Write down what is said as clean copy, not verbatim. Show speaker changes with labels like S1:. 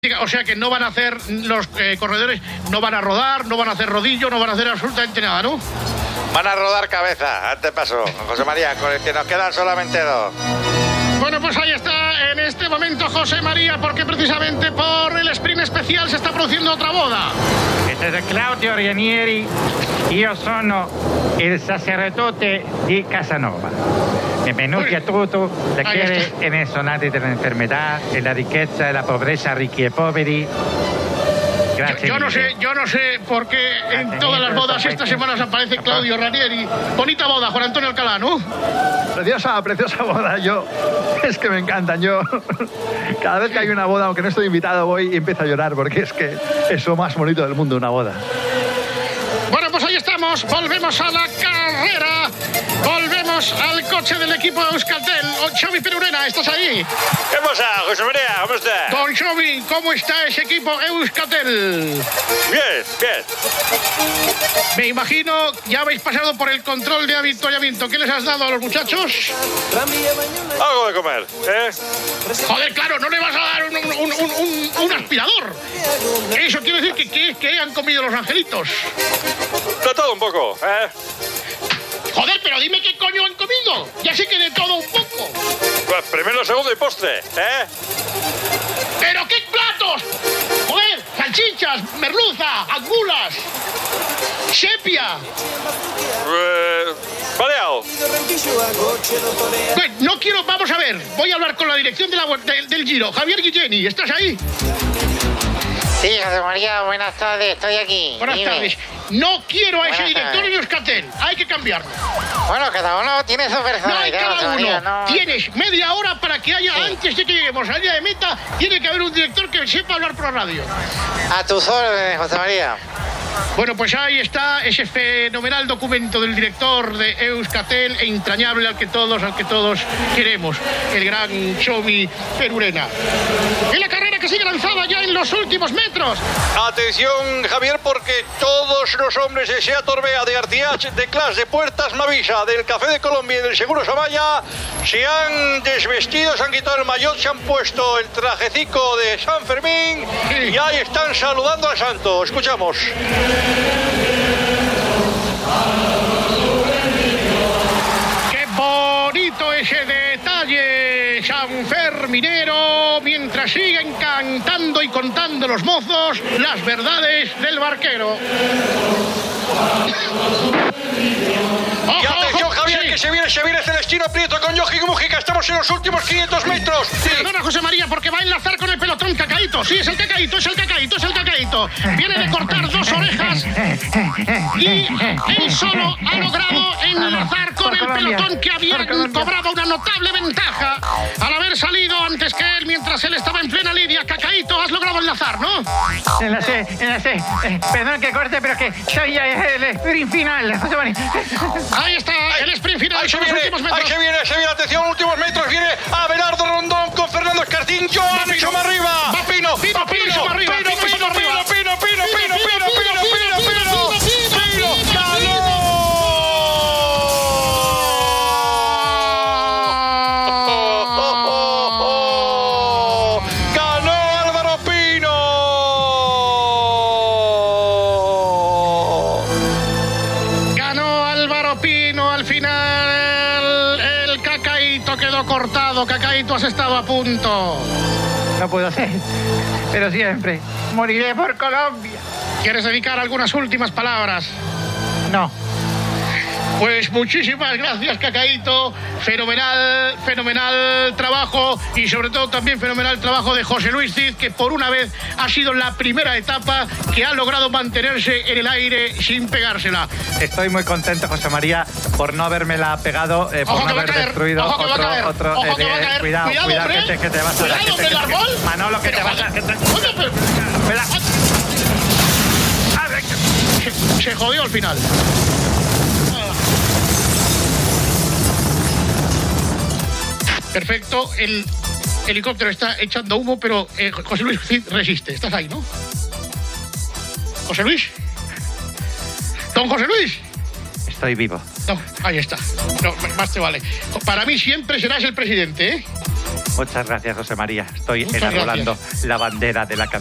S1: O sea que no van a hacer los corredores, no van a rodar, no van a hacer rodillo, no van a hacer absolutamente nada, ¿no?
S2: Van a rodar cabeza, antes paso, José María, con el que nos quedan solamente dos.
S1: Bueno, pues ahí está en este momento José María, porque precisamente por el sprint especial se está produciendo otra boda.
S3: Este è Claudio Ranieri, io sono il sacerdote di Casanova. Benvenuti a tutti, la quiere en el sonate de la enfermedad, en la riqueza, en la pobreza, ricchi e poveri.
S1: Yo no sé por qué en todas las bodas estas semanas aparece Claudio Ranieri. Bonita boda, Juan Antonio Alcalá, ¿no?
S4: Preciosa boda. Es que me encantan. Cada vez que hay una boda, aunque no estoy invitado, voy y empiezo a llorar porque es que es lo más bonito del mundo, una boda.
S1: Bueno, pues ahí estamos. Volvemos a la carrera. Volvemos al coche del equipo Euskaltel. Xavi Perurena, ¿estás ahí?
S2: ¿Qué pasa, José María? ¿Cómo estás?
S1: Don Xavi, ¿cómo está ese equipo Euskaltel?
S2: Bien.
S1: Me imagino, ya habéis pasado por el control de avituallamiento. ¿Qué les has dado a los muchachos?
S2: Algo de comer, ¿eh?
S1: Joder, claro, no le vas a dar un aspirador. Eso quiere decir que han comido los angelitos.
S2: De todo un poco, ¿eh?
S1: Joder, pero dime qué coño han comido. Ya sé que de todo un poco.
S2: Pues primero, segundo y postre, ¿eh?
S1: ¿Pero qué platos? Joder, salchichas, merluza, angulas, sepia.
S2: Baleado.
S1: Pues no quiero, vamos a ver. Voy a hablar con la dirección del Giro. Javier Guilleni, ¿estás ahí?
S5: Sí, José María, buenas tardes, estoy aquí.
S1: Buenas tardes. No quiero a ese director en Euskaltel. Hay que cambiarlo.
S5: Bueno, cada uno tiene su personalidad.
S1: No hay cada uno.
S5: María, no.
S1: Tienes media hora para que haya, antes de que lleguemos al día de meta, tiene que haber un director que sepa hablar por radio.
S5: A tus órdenes, José María.
S1: Bueno, pues ahí está ese fenomenal documento del director de Euskaltel, entrañable al que todos queremos, el gran Xavi Perurena. En la carrera que sigue lanzada ya en los últimos metros.
S2: Atención, Javier, porque todos los hombres de Seat Orbea, de Artiach, de Clas, de Puertas Mavisa, del Café de Colombia y del Seguro Samaya se han desvestido, se han quitado el maillot, se han puesto el trajecico de San Fermín y ahí están saludando al santo. Escuchamos.
S1: ¡Qué bonito ese detalle sanferminero! Mientras siguen cantando y contando los mozos las verdades del barquero.
S2: Y atención, Javier, que se viene Celestino Prieto con Joaquín Mújica. Estamos en los últimos 500 metros.
S1: Perdona, José María, porque va a enlazar con el pelotón Cacaíto. Sí, es el Cacaíto. Viene de cortar 2 orejas y él solo ha logrado enlazar con el pelotón que había cobrado una notable ventaja al haber salido antes que él mientras él estaba en plena lidia. Cacaíto, has logrado enlazar, ¿no?
S3: Enlacé. Perdón que corte, pero que soy ya el sprint final, José María.
S1: Ahí está, el sprint final.
S2: Ahí se viene, atención, últimos metros. Viene Abelardo Rondón con Fernando Escartín. Joan, más arriba. Va Pino.
S1: Cortado, Cacaíto, has estado a punto.
S3: No puedo hacer, pero siempre moriré por Colombia.
S1: ¿Quieres dedicar algunas últimas palabras?
S3: No.
S1: Pues muchísimas gracias, Cacaíto. Fenomenal trabajo y sobre todo también fenomenal trabajo de José Luis Cid, que por una vez ha sido la primera etapa que ha logrado mantenerse en el aire sin pegársela.
S4: Estoy muy contento, José María, por no habérmela pegado, por no haber destruido otro. Cuidado,
S1: hombre.
S4: que te vas a dar.
S1: Cuidado, hombre, el árbol.
S4: Manolo, que te vas a.
S1: Se jodió al final. Perfecto, el helicóptero está echando humo, pero José Luis Cid resiste. ¿Estás ahí, no? ¿José Luis? ¿Don José Luis?
S4: Estoy vivo.
S1: No, ahí está. No, más te vale. Para mí siempre serás el presidente, ¿eh?
S3: Muchas gracias, José María. Estoy
S1: Muchas
S3: enarbolando la bandera de la